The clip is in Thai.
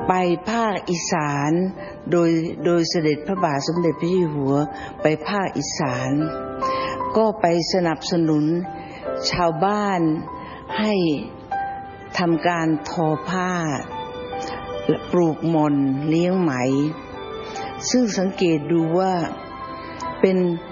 ไปภาคอีสานโดยเสด็จพระบาทสมเด็จพระเจ้าอยู่หัวไปภาคอีสานก็ไปสนับสนุนชาวบ้านให้ทำการทอผ้าปลูกหม่อนเลี้ยงไหมซึ่งสังเกตดูว่าเป็น